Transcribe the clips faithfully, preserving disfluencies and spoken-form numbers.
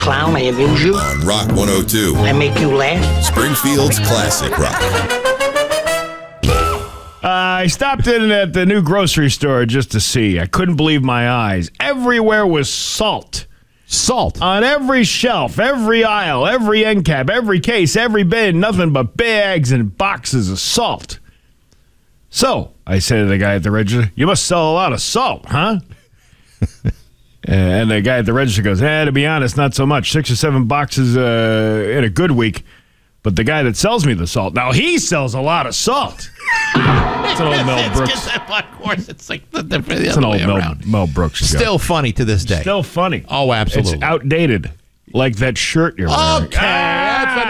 Clown, I amuse you. On Rock one oh two. I make you laugh. Springfield's classic rock. Uh, I stopped in at the new grocery store just to see. I couldn't believe my eyes. Everywhere was salt. Salt? On every shelf, every aisle, every end cap, every case, every bin, nothing but bags and boxes of salt. So, I said to the guy at the register, you must sell a lot of salt, huh? And the guy at the register goes, eh, to be honest, not so much. Six or seven boxes uh, in a good week. But the guy that sells me the salt, now he sells a lot of salt. It's an old Mel Brooks. Of course, it's like the, the, the It's an old Mel, Mel Brooks show. Still funny to this day. Still funny. Oh, absolutely. It's outdated. Like that shirt you're wearing. Okay, that's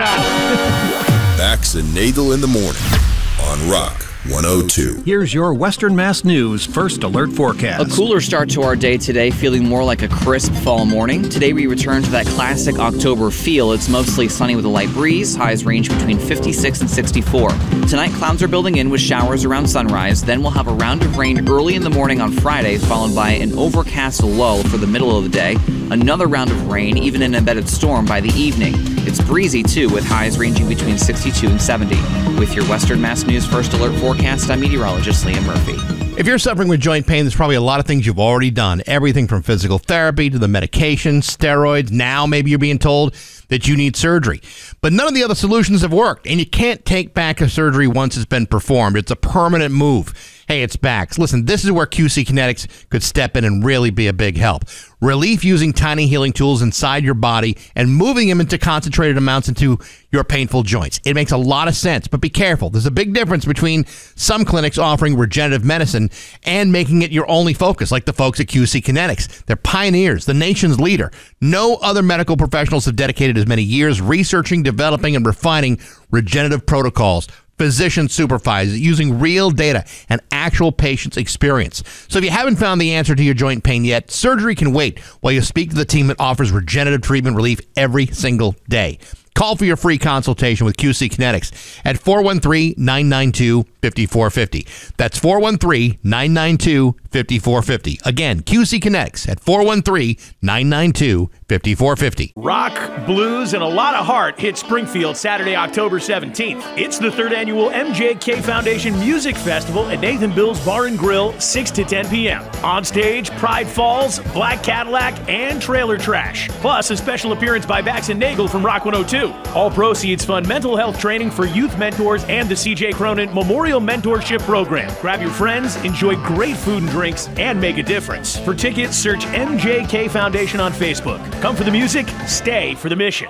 enough. Bax and Nagel in the morning on Rock one oh two. Here's your Western Mass News First Alert forecast. A cooler start to our day today, feeling more like a crisp fall morning. Today we return to that classic October feel. It's mostly sunny with a light breeze. Highs range between fifty-six and sixty-four. Tonight clouds are building in with showers around sunrise. Then we'll have a round of rain early in the morning on Friday, followed by an overcast lull for the middle of the day. Another round of rain, even an embedded storm by the evening. It's breezy too, with highs ranging between sixty-two and seventy. With your Western Mass News First Alert forecast, I'm meteorologist Liam Murphy. If you're suffering with joint pain, there's probably a lot of things you've already done. Everything from physical therapy to the medication, steroids. Now maybe you're being told that you need surgery. But none of the other solutions have worked, and you can't take back a surgery once it's been performed. It's a permanent move. Hey, it's Bax. Listen, this is where Q C Kinetics could step in and really be a big help. Relief using tiny healing tools inside your body and moving them into concentrated amounts into your painful joints. It makes a lot of sense, but be careful. There's a big difference between some clinics offering regenerative medicine and making it your only focus, like the folks at Q C Kinetics. They're pioneers, the nation's leader. No other medical professionals have dedicated as many years researching, developing, and refining regenerative protocols. Physician supervised using real data and actual patient's experience. So if you haven't found the answer to your joint pain yet, surgery can wait while you speak to the team that offers regenerative treatment relief every single day. Call for your free consultation with Q C Kinetics at four one three, nine nine two, five four five zero. That's four one three, nine nine two, five four five zero. Again, Q C Kinetics at four one three, nine nine two, five four five zero. Rock, blues, and a lot of heart hit Springfield Saturday, October seventeenth. It's the third annual M J K Foundation Music Festival at Nathan Bill's Bar and Grill, six to ten p.m. On stage, Pride Falls, Black Cadillac, and Trailer Trash. Plus, a special appearance by Bax and Nagel from Rock one oh two. All proceeds fund mental health training for youth mentors and the C J Cronin Memorial Mentorship Program. Grab your friends, enjoy great food and drinks, and make a difference. For tickets, search M J K Foundation on Facebook. Come for the music, stay for the mission.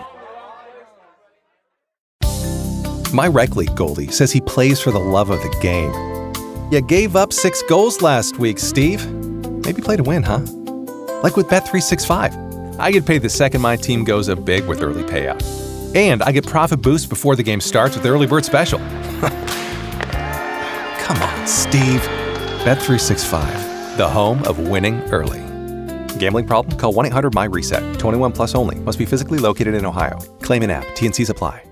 My rec league goalie says he plays for the love of the game. You gave up six goals last week, Steve. Maybe play to win, huh? Like with Bet three sixty-five. I get paid the second my team goes up big with early payout. And I get profit boost before the game starts with Early Bird Special. Come on, Steve. Bet three sixty-five, the home of winning early. Gambling problem? Call one eight hundred M Y RESET. twenty-one plus only. Must be physically located in Ohio. Claim in app. T N Cs apply.